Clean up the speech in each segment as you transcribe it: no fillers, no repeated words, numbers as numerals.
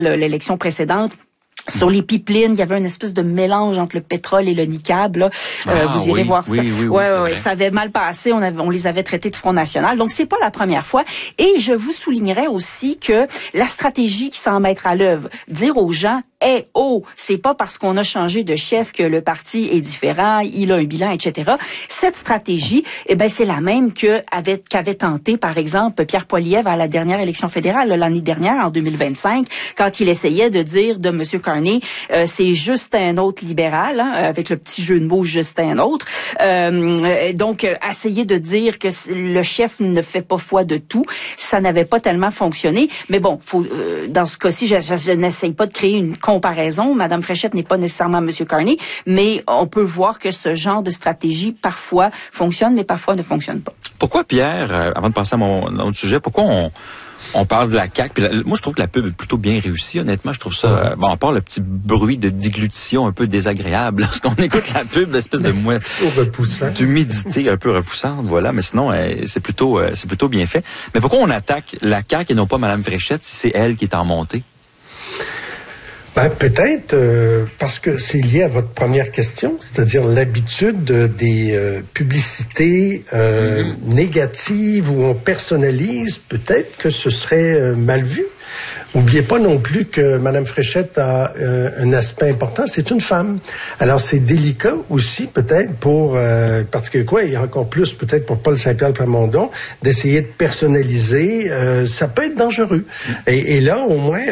l'élection précédente. Sur les pipelines, il y avait une espèce de mélange entre le pétrole et le niqab. Là. Vous irez voir ça. Oui, ça avait mal passé. On les avait traités de Front National. Donc, c'est pas la première fois. Et je vous soulignerai aussi que la stratégie qui semble être à l'œuvre, dire aux gens, c'est pas parce qu'on a changé de chef que le parti est différent, il a un bilan, etc. Cette stratégie, c'est la même qu'avait tenté, par exemple, Pierre Poilievre à la dernière élection fédérale, l'année dernière, en 2025, quand il essayait de dire de M. Carney, c'est juste un autre libéral, avec le petit jeu de mots juste un autre. Donc, essayer de dire que le chef ne fait pas foi de tout, ça n'avait pas tellement fonctionné. Mais bon, dans ce cas-ci, je n'essaye pas de créer une comparaison. Madame Fréchette n'est pas nécessairement Monsieur Carney, mais on peut voir que ce genre de stratégie parfois fonctionne, mais parfois ne fonctionne pas. Pourquoi, Pierre, avant de passer à mon autre sujet, pourquoi on parle de la CAQ? Puis moi, je trouve que la pub est plutôt bien réussie, honnêtement. Je trouve ça... à part le petit bruit de déglutition un peu désagréable lorsqu'on écoute la pub, l'espèce de d'humidité un peu repoussante, voilà. Mais sinon, c'est plutôt bien fait. Mais pourquoi on attaque la CAQ et non pas Mme Fréchette si c'est elle qui est en montée? Peut-être parce que c'est lié à votre première question, c'est-à-dire l'habitude des publicités négatives où on personnalise. Peut-être que ce serait mal vu. N'oubliez pas non plus que Mme Fréchette a un aspect important, c'est une femme. Alors c'est délicat aussi peut-être pour, parce que et encore plus peut-être pour Paul Saint-Pierre Plamondon, d'essayer de personnaliser, ça peut être dangereux. Et là au moins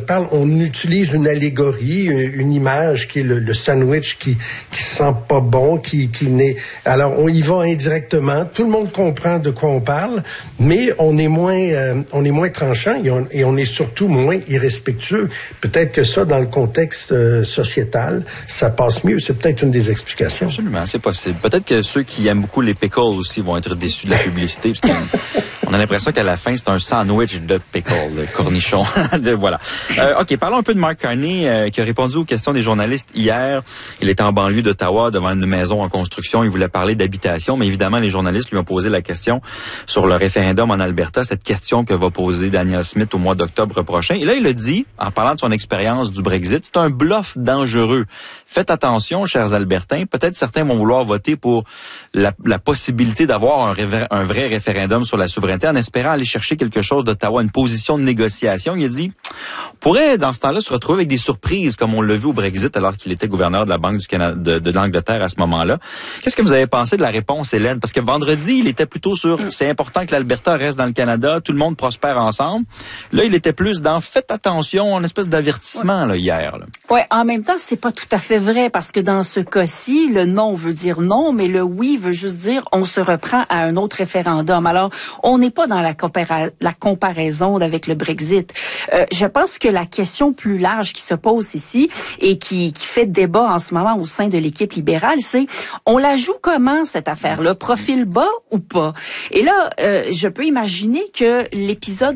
on utilise une allégorie, une image qui est le sandwich qui sent pas bon, qui n'est. Alors on y va indirectement, tout le monde comprend de quoi on parle, mais on est moins tranchant et on est surtout moins irrespectueux. Peut-être que ça, dans le contexte sociétal, ça passe mieux. C'est peut-être une des explications. Absolument, c'est possible. Peut-être que ceux qui aiment beaucoup les pickles aussi vont être déçus de la publicité, parce qu'on a l'impression qu'à la fin, c'est un sandwich de pickles, de cornichons. Voilà. OK, parlons un peu de Mark Carney, qui a répondu aux questions des journalistes hier. Il était en banlieue d'Ottawa, devant une maison en construction. Il voulait parler d'habitation, mais évidemment, les journalistes lui ont posé la question sur le référendum en Alberta, cette question que va poser Danielle Smith au mois d'octobre prochain. Et là, il a dit, en parlant de son expérience du Brexit, c'est un bluff dangereux. Faites attention, chers Albertains. Peut-être certains vont vouloir voter pour la possibilité d'avoir un vrai référendum sur la souveraineté en espérant aller chercher quelque chose d'Ottawa, une position de négociation. Il a dit, on pourrait, dans ce temps-là, se retrouver avec des surprises, comme on l'a vu au Brexit, alors qu'il était gouverneur de la Banque du Canada, de l'Angleterre à ce moment-là. Qu'est-ce que vous avez pensé de la réponse, Hélène? Parce que vendredi, il était plutôt sur, c'est important que l'Alberta reste dans le Canada, tout le monde prospère ensemble. Là, il était plus dans, faites attention, une espèce d'avertissement, là, hier. Oui, en même temps, c'est pas tout à fait vrai, parce que dans ce cas-ci, le non veut dire non, mais le oui veut juste dire on se reprend à un autre référendum. Alors, on n'est pas dans la comparaison avec le Brexit. Je pense que la question plus large qui se pose ici et qui fait débat en ce moment au sein de l'équipe libérale, c'est on la joue comment, cette affaire-là? Profil bas ou pas? Et là, je peux imaginer que l'épisode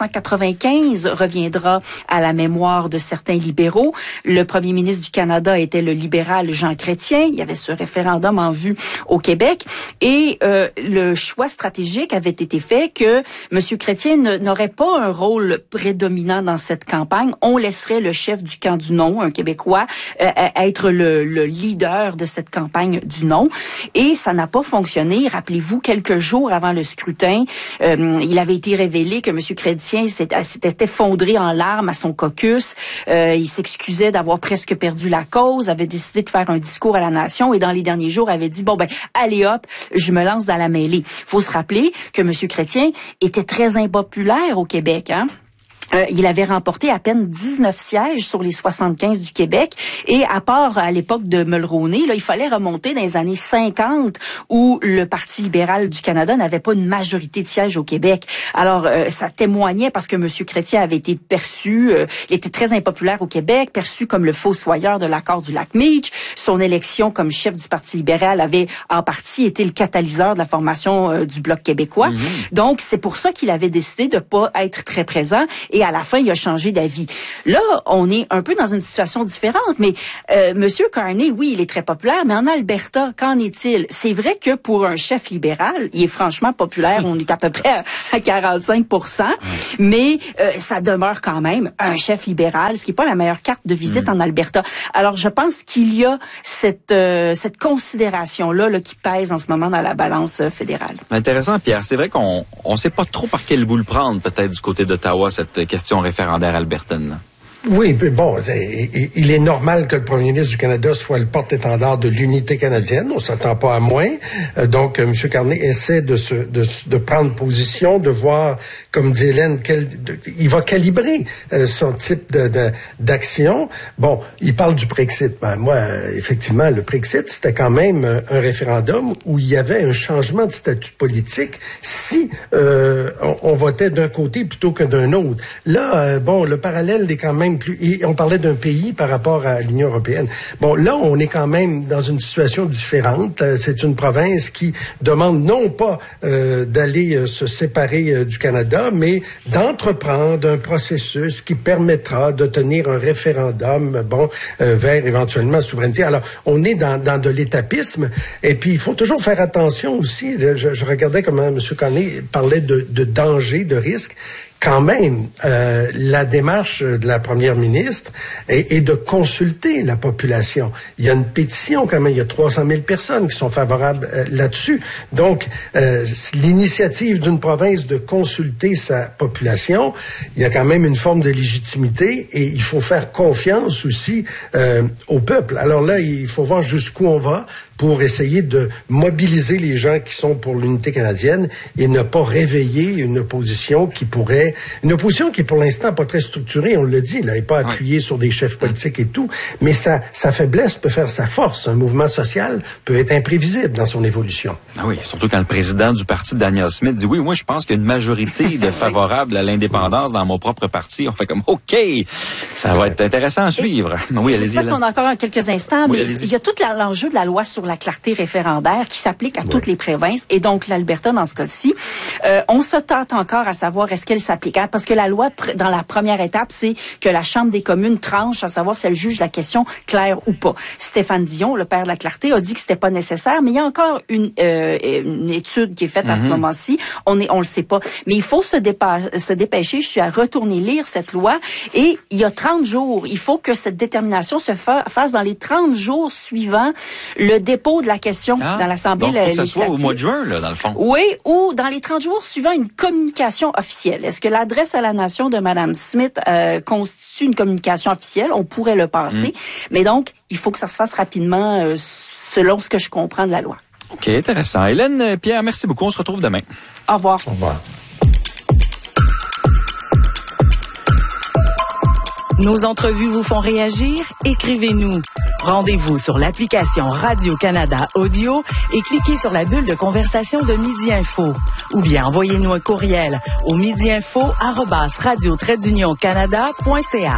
1995 reviendra à la mémoire de certains libéraux. Le premier ministre du Canada était le libéral Jean Chrétien. Il y avait ce référendum en vue au Québec. Et le choix stratégique avait été fait que M. Chrétien n'aurait pas un rôle prédominant dans cette campagne. On laisserait le chef du camp du non, un Québécois, être le leader de cette campagne du non. Et ça n'a pas fonctionné. Rappelez-vous, quelques jours avant le scrutin, il avait été révélé que M. Chrétien s'était effondré en larmes à son caucus. Il s'excusait d'avoir presque perdu la cause, avait décidé de faire un discours à la nation et dans les derniers jours avait dit, allez hop, je me lance dans la mêlée. Faut se rappeler que M. Chrétien était très impopulaire au Québec, hein. Il avait remporté à peine 19 sièges sur les 75 du Québec et à part à l'époque de Mulroney, là, il fallait remonter dans les années 50 où le Parti libéral du Canada n'avait pas une majorité de sièges au Québec. Alors, ça témoignait parce que M. Chrétien avait été perçu, il était très impopulaire au Québec, perçu comme le fossoyeur de l'accord du Lac-Meach. Son élection comme chef du Parti libéral avait en partie été le catalyseur de la formation du Bloc québécois. Donc, c'est pour ça qu'il avait décidé de pas être très présent. Et et à la fin, il a changé d'avis. Là, on est un peu dans une situation différente, mais Monsieur Carney, oui, il est très populaire, mais en Alberta, qu'en est-il? C'est vrai que pour un chef libéral, il est franchement populaire, on est à peu près à 45%, mais ça demeure quand même un chef libéral, ce qui n'est pas la meilleure carte de visite en Alberta. Alors, je pense qu'il y a cette considération-là qui pèse en ce moment dans la balance fédérale. Intéressant, Pierre. C'est vrai qu'on ne sait pas trop par quel bout le prendre, peut-être, du côté d'Ottawa, cette question référendaire albertaine. Oui, mais bon, il est normal que le premier ministre du Canada soit le porte-étendard de l'unité canadienne. On s'attend pas à moins. Donc, M. Carney essaie de prendre position, de voir, comme dit Hélène, il va calibrer son type d'action. Bon, il parle du Brexit. Ben, moi, effectivement, le Brexit, c'était quand même un référendum où il y avait un changement de statut politique si on votait d'un côté plutôt que d'un autre. Là, bon, le parallèle est quand même plus... Et on parlait d'un pays par rapport à l'Union européenne. Bon, là, on est quand même dans une situation différente. C'est une province qui demande non pas d'aller se séparer du Canada, mais d'entreprendre un processus qui permettra de tenir un référendum, vers éventuellement la souveraineté. Alors, on est dans de l'étapisme. Et puis, il faut toujours faire attention aussi. Je regardais comment M. Carney parlait de danger, de risque. Quand même, la démarche de la première ministre est de consulter la population. Il y a une pétition quand même, il y a 300 000 personnes qui sont favorables là-dessus. Donc, l'initiative d'une province de consulter sa population, il y a quand même une forme de légitimité et il faut faire confiance aussi au peuple. Alors là, il faut voir jusqu'où on va pour essayer de mobiliser les gens qui sont pour l'unité canadienne et ne pas réveiller une opposition qui pour l'instant pas très structurée, on le dit, là, n'est pas appuyée sur des chefs politiques et tout, mais sa faiblesse peut faire sa force. Un mouvement social peut être imprévisible dans son évolution. Ah oui, surtout quand le président du parti, Daniel Smith, dit oui, moi je pense qu'il y a une majorité de favorables à l'indépendance dans mon propre parti. On fait comme OK, ça va être intéressant à suivre. Oui, allez-y. Je sais pas si on a encore quelques instants, mais il y a tout l'enjeu de la loi sur la clarté référendaire qui s'applique à toutes les provinces et donc l'Alberta dans ce cas-ci. On se tâte encore à savoir est-ce qu'elle s'applique. Parce que la loi, dans la première étape, c'est que la Chambre des communes tranche à savoir si elle juge la question claire ou pas. Stéphane Dion, le père de la clarté, a dit que c'était pas nécessaire, mais il y a encore une étude qui est faite à ce moment-ci. On le sait pas. Mais il faut se dépêcher. Je suis à retourner lire cette loi et il y a 30 jours. Il faut que cette détermination se fasse dans les 30 jours suivants le dépôt de la question dans l'Assemblée législative. Donc, il faut que ça soit au mois de juin, là, dans le fond. Oui, ou dans les 30 jours suivant une communication officielle. Est-ce que l'adresse à la nation de Mme Smith constitue une communication officielle? On pourrait le penser. Mais donc, il faut que ça se fasse rapidement selon ce que je comprends de la loi. OK, intéressant. Hélène, Pierre, merci beaucoup. On se retrouve demain. Au revoir. Au revoir. Nos entrevues vous font réagir? Écrivez-nous. Rendez-vous sur l'application Radio-Canada Audio et cliquez sur la bulle de conversation de Midi Info. Ou bien envoyez-nous un courriel au midiinfo@radio-canada.ca.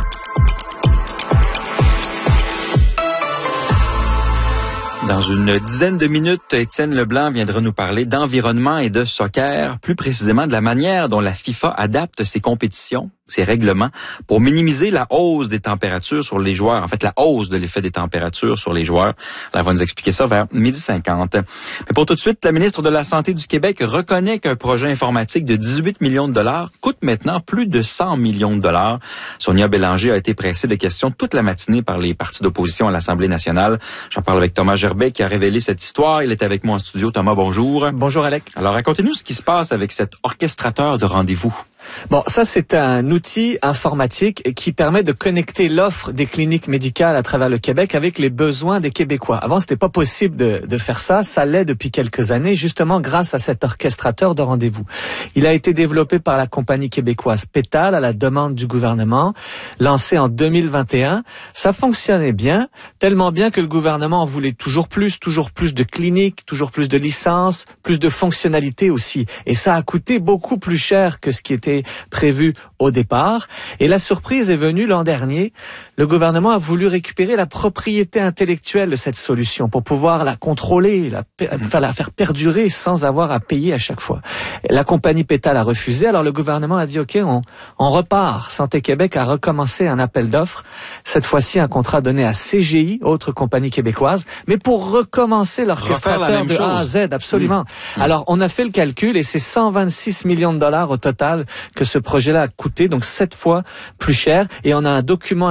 Dans une dizaine de minutes, Étienne Leblanc viendra nous parler d'environnement et de soccer, plus précisément de la manière dont la FIFA adapte ses compétitions, ses règlements, pour minimiser la hausse des températures sur les joueurs. En fait, la hausse de l'effet des températures sur les joueurs. Elle va nous expliquer ça vers 12h50. Mais pour tout de suite, la ministre de la Santé du Québec reconnaît qu'un projet informatique de 18 millions de dollars coûte maintenant plus de 100 millions de dollars. Sonia Bélanger a été pressée de questions toute la matinée par les partis d'opposition à l'Assemblée nationale. J'en parle avec Thomas Gerbet qui a révélé cette histoire. Il est avec moi en studio. Thomas, bonjour. Bonjour, Alec. Alors, racontez-nous ce qui se passe avec cet orchestrateur de rendez-vous. Bon, ça, c'est un outil informatique qui permet de connecter l'offre des cliniques médicales à travers le Québec avec les besoins des Québécois. Avant, c'était pas possible de faire ça. Ça l'est depuis quelques années, justement grâce à cet orchestrateur de rendez-vous. Il a été développé par la compagnie québécoise Pétale à la demande du gouvernement, lancé en 2021. Ça fonctionnait bien, tellement bien que le gouvernement en voulait toujours plus de cliniques, toujours plus de licences, plus de fonctionnalités aussi. Et ça a coûté beaucoup plus cher que ce qui était été prévu au départ. Et la surprise est venue l'an dernier. Le gouvernement a voulu récupérer la propriété intellectuelle de cette solution pour pouvoir la contrôler, la faire perdurer sans avoir à payer à chaque fois. La compagnie Pétale a refusé. Alors le gouvernement a dit OK, on repart. Santé Québec a recommencé un appel d'offres. Cette fois-ci, un contrat donné à CGI, autre compagnie québécoise, mais pour recommencer l'orchestrateur de A à Z, absolument. Alors on a fait le calcul et c'est 126 millions de dollars au total que ce projet-là a coûté, donc 7 fois plus cher. Et on a un document